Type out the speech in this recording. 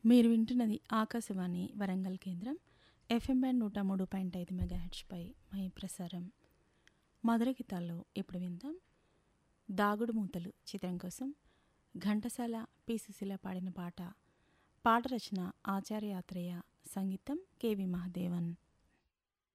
మీరు వింటున్నది ఆకాశవాణి వరంగల్ కేంద్రం ఎఫ్ఎం బ్యాండ్ 103.5 మెగాహెర్ట్జ్పై మై ప్రసారం. మధుర గీతాల్లో ఇప్పుడు విందాం దాగుడు మూతలు చిత్రం కోసం ఘంటసాల పి సుశీల పాడిన పాట. పాట రచన ఆచార్య ఆత్రేయ, సంగీతం కెవి మహదేవన్.